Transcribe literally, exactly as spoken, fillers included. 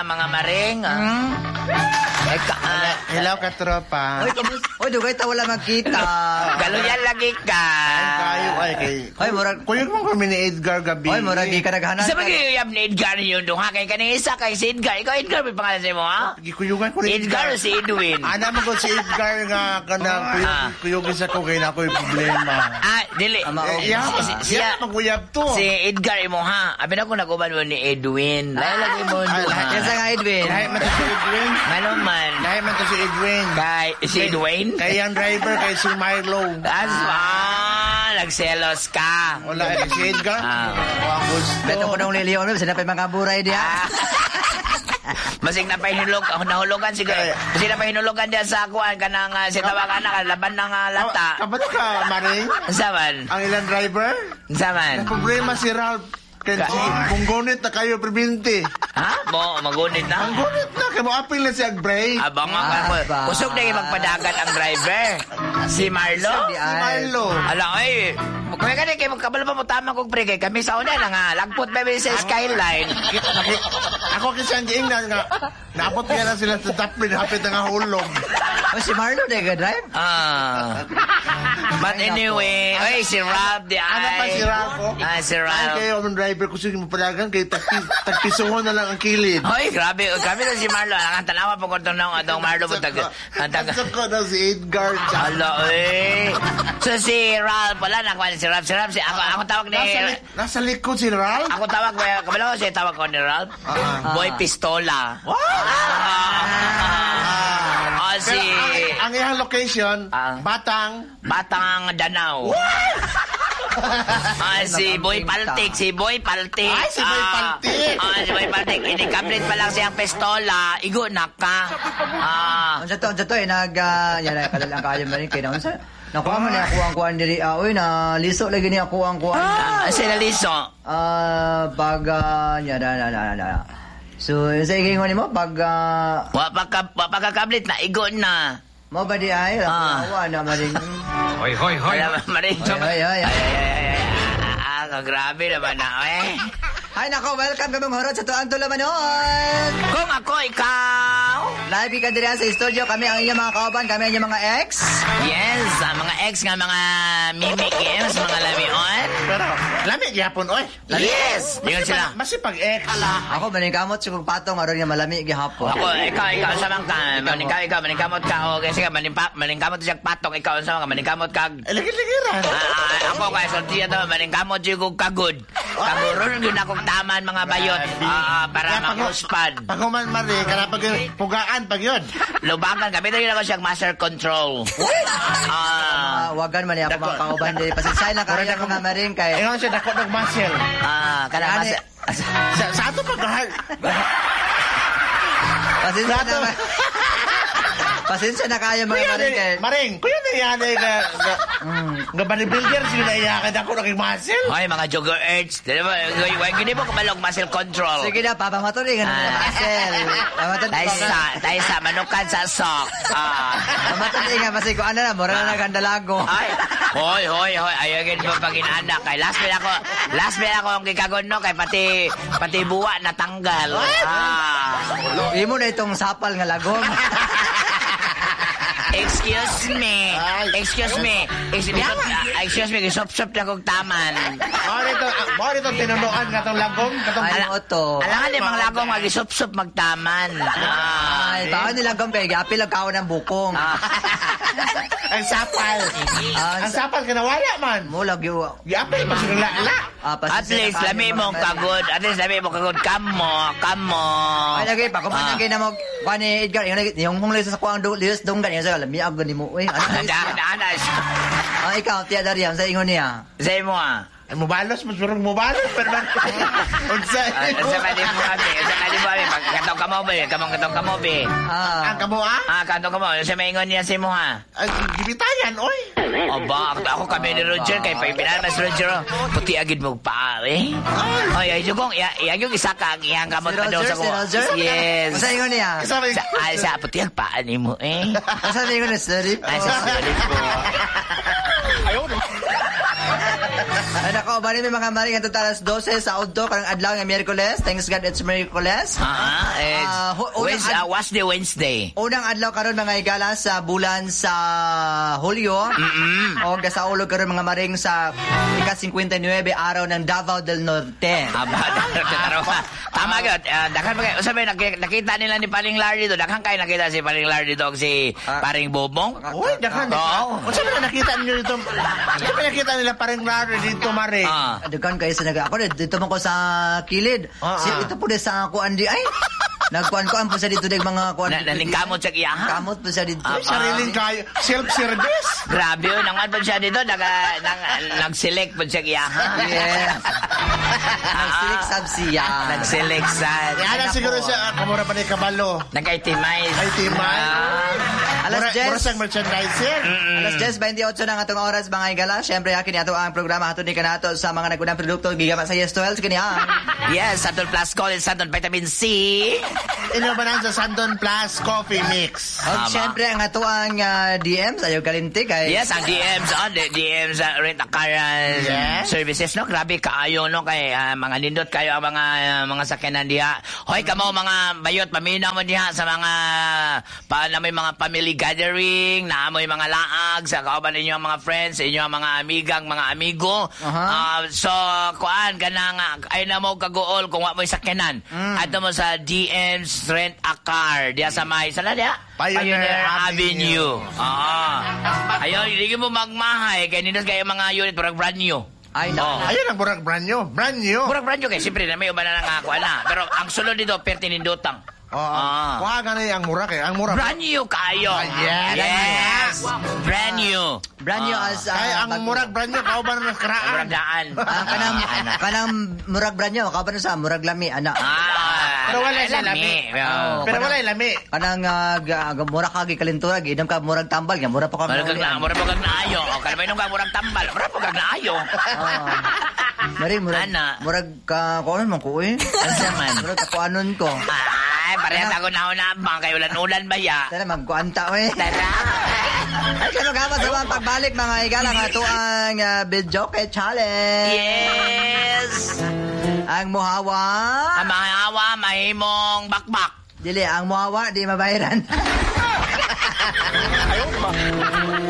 ka, mga maring. Hmm? Eh, ka, ah, Hello, katropa. Oy, kamus... Oy, dugay ta wala magkita. Galuyan lagi ka. Ay, kayo, ay, kay... Oy, murag... Kuyog mo kami ni Edgar gabi. Oy, murag di ka naghanan. Isa ba kayong ni Edgar yun doon, ha? Kay kanina isa, kay si Edgar. Ikaw, Edgar, may pangalan sa'yo mo, ha? Gikuyugan ko ni Edgar o si Edwin? Ana mo ko si Edgar nga kanang kuyog, Ah. kuyogin sa ko kay na ako'y problema. Ah, dili. Ama, Eh, iya, Si- si- iya, maguyab to. Si Edgar imo, ha? Abi na ko nag-uban mo ni Edwin. Lahat lagi mo Ah, doon, ha? lahat- Kesa nga Edwin. Lahi man to si Edwin. Manuman. Lahi man to si Edwin. Kay, si Edwin? Kay ang driver, kay si Milo. Asma, nagselos ka. Wala, eh, si Edgar. Ah. Ang gusto. Beto ko nung liliyon mo, sinapay mga buray diya. Ah. Masig na pahinulog, ako nahulogan siguro. Masig na pahinulugan diya sa kuan kanang uh, si tawagan na laban ng uh, lata. Kabato ka, Maring? Saman? Ang ilang driver? Saman? Ang problema si Ralph. Kaya Ka- kung gunit na kayo, pribinti. Ha? Mo, magunit Ang na? gunit na, kaya mo apil na si Agbray. Abang nga Ah, ka. ba. Kusog na yung magpadagat ang driver. Si Marlo? Si Si Marlo. Ala, ay. Kaya ka kayo magkabalo pa mo tama kong pre. Kay kami sa una na nga. Lagpot ba sa skyline? Naki- Ako kasi ang giing na nga, naabot nga na sila sa Dublin, hapit na nga hulog. O si Marlo na ka drive? Ah. But anyway, ay, si Rob, di ay. Ano pa si Ralph? oh? Ah, si Ay, Rob. kayo, ang driver, kung sige mo palagan, kay tagpi- tagpisungon na lang ang kilid. Hoy, grabe. Grabe na si Marlo. Ang tanawa po ko itong nung atong Marlo. Tag, ang tag, Saka na si Edgar. Hala, eh. So si Ralph, wala na ako si Ralph. Si Ralph, si, ako, ako tawag ni... Nasa, li- nasa likod si Ralph. Ako tawag, kabalo ko siya tawag ko ni Ralph. Ah. Boy Pistola. Wow! Ah, si... Pero ang, ang iyang location, Ah. Batang. Batang Danau. Ah, si Boy Paltik, si Boy Paltik. Ay, si Boy Ah, Paltik. Ah, si Boy Paltik. Ini-complete pa lang siyang pistola. Igo na ka. Ah. Ang sato, ang sato, eh, nag, uh, yan na, kadalang kayo mo rin, kaya naman, nakuha mo na ako ang kuhan diri, ah, uy, na, liso lagi niya ako ang kuhan. Ah, sila liso. Ah, pag, ah, yan, na, na, na, na. So, sa ikingon mo, pag, ah, Wa pa ka, wa pa ka kablit na. Igo na. mo ba di ay, Ah. awa na, maring, Hoy, hoy, hoy. Alam, maring. ay, ay, ay, ay. Ah, ah, grabe naman na, eh. Ay, nako, welcome kaming horot sa Tuang Tula Manon. Kung ako ikaw. Live ka diri sa studio, kami ang inyong mga kauban, kami ang inyong mga ex. Yes, ang mga ex nga mga mimic games, mga lamion. Pero, lamig yapon, oy. Yes, yun sila. Masipag ex. Ako, maningkamot sa kong patong, aron nga malami gihapon. Ako, ikaw, ikaw, sa mga ka, maningkaw, ikaw, maningkamot ka, o kasi ka, maningpa, maningkamot siya patok, ikaw, sa mga, maningkamot ka, Eh, Lagi-ligiran. Ah, ako kay sortiya to, maningkamot siya kong kagod. Kaguron yun akong taman, mga bayot, ah, para Kaya pag- makuspad. Pag human mari, kaya pag pugaan, pag yun. Lubagan, kami rin ako siyang master control. Ah, Ah, wagan man niya ako mga kauban diri. Pasensay lang kayo mga maring kay. Ingon siya, dako ng muscle. ah, kana Ani- mas... Sa, sa ato pag Pasensya na. Pasensya na kayo mga maring kay. Maring, kuya na yan eh, nga, nga, nga bodybuilder, sila na iyakan ako ng muscle. Hoy, mga jogger urge. Dili ba, wag gini mo kumalog muscle control. Sige na, papamatuloy ka na Ah. ng Marcel. Pamatuloy Tayo sa, tayo sa manukan sa sok. Ah. Pamatuloy nga, kasi kung ano na, mura na nagandalago. Ay, hoy, hoy, hoy, ayagin mo pag inaanak. Kay last minute ako, last minute ako ang kikagon no, kay pati, pati buwa natanggal. Ah. Imo na itong sapal nga lagom. Excuse me. Excuse me. Excuse me. Ah, Excuse me, gisop-sop na kong taman. Mao rito, mao rito tinunuan nga tong lagom, katong Ay, Ala- oto. Alangan di mga lagong magisop-sop magtaman. Ah. Ay, bawal nilang gom kay gapi lang kao ng bukong. Ah. ang sapal. Ah, Ang sapal kinawala man. mo lagyo. Giapay pa sila la. Ah, At pasensya least, na kayo, lami mga mong maring. kagod. At least, lami mong kagod. Kamo, kamo. Ay, lagi pa. Kung Ah. anong na mo, kuha ni Edgar, yung, yung mong liso sa kuwang lios dunggan, yung sa lami, ako ni mo. Uy, ano na Ada, ada, ada. Ah, ikaw, tiya Dariam, sa ingon niya. Say mo ah. Ay, mubalos, mas parang mubalos. Pero man, unsa. Ah, Sa mali mo kami. Sa mali mo kami. Katong kamo ba? Kamong katong kamo ba? Ah, Ang kamo ah? Ah, katong kamo. Sa maingon niya si mo ha. Ay, gibitayan, oy. Aba, ako, ako kami ni Roger. Kay paipinan mas Roger. oh. Puti agad mo pa eh. Ay, ay, jugong. Iyang yung isa ka. Iyang kamot si pa daw Roger, sa si ko. Roger? Yes. Sa ingon niya. Kasama Sa, ay, sa puti ang paan ni mo eh. Sa ingon niya, sorry. Ay, sa sorry po. Ay, nako, bali may mga maring ang talas dose sa Udto, karang adlaw ng Miyerkules. Thanks God, it's Miyerkules. Ah, it's Ah, hu- unang Wednesday, ad- uh, Wednesday, Wednesday. Unang adlaw karon mga igala sa bulan sa Hulyo. Mm-mm. O gasaulog karon mga maring sa ika-fifty-nine araw ng Davao del Norte. Aba, tama gud. Uh, Dakhan pa kayo. Sabi, nak- nakita nila ni Paring Larry dito. Dakhan kayo nakita si Paring Larry dito si Ah. Paring Bobong. Uy, dakan. Oo. Kung saan na nakita niyo dito? Saan ba nakita nila parang laro dito, Mare? Ah. Dukan kayo sa naga. Ako na, dito man ko sa kilid. Ah, Si, ah. ito po din sa kuan di ay. Nagkuan-kuan po sa dito dig mga kuan. Na- Naningkamot sa kiyaha. Kamot po sa dito. Ah, Ay, sariling kayo. Self-service. Grabe yun. Nangan pa siya dito. Naga, nang, nag-select pa siya kiyaha. Yes. Nagsilik sab siya. Nag-select sa... Yan na siguro siya. Kamura pa ni Kabalo. Nag-itimize. Ay, timay. Ah. Alas Mura- Jess. mura siyang merchandiser. Alas ten twenty-eight na nga itong oras mga igala. Siyempre, akin ato ang programa hatod ni kanato sa mga nagunang produkto gigaman sa Yes twelve kini ha. Yes, Saturn Plus Call and Saturn Vitamin C. Inobanan sa Sandon Plus Coffee Mix. Og Tama. siyempre ang ato ang uh, D Ms ayaw kalinti kay Yes, ang D Ms, oh, D Ms uh, rent a car uh, Yes. services, no? Grabe, kaayo, no? Kay uh, mga nindot kayo ang mga uh, mga sakyanan diha. Hoy, kamo mga bayot, paminaw mo diha sa mga pa na may mga family gathering, na may mga laag sa kauban ninyo ang mga friends, sa inyo ang mga amigang, mga amigo. Aha. Uh, so, kuan kana nga ay na mo kagool kung wa mo sakyanan. Mm. Ato mo sa D Ms rent a car diha sa may sala diha. Pioneer Avenue. Ah. Ayaw, hindi mo magmahay. Kaya nindot kayo mga unit, parang brand new. ay na. Oh. Ayun ang burag brand new. Brand new. Murag brand new kayo. Siyempre, na may uban na nangako na. Pero ang sunod dito, pertinindotang. Oo. Ah. Kuha ka na ang mura kay. Ang mura. Brand new kayo. Ah, yes. Yes. Brand new. Brand new Ah. as uh, Kaya ang bag- murag brand new. Kao ba na Murag nakaraan? daan. Ah, kanang kanang murag brand new ka ba sa murag lami ana. Ah. Pero wala siya lami. lami. Oh. Pero wala yung lami. Kanang uh, ga- ga- murag ka gikalintura gidam ka murag tambal nga murag pa ka. Murag kag na, murag pa kag naayo. O, kalmay nung ka murag tambal. Murag pa kag naayo. Ah. Mari murag Ana. murag ka kuan man ko eh. Ano man? Murag ka kuanon ko. Ay, parehas ako na una. Bang kayo ulan-ulan ba ya? Tara magkuanta we. Tara. Ay kano gamas sa mga pagbalik mga igala nga to ang uh, video kay challenge. Yes. Ang muhawa. Ang mga awa, mahimong bakbak. Dili ang muhawa di mabayaran.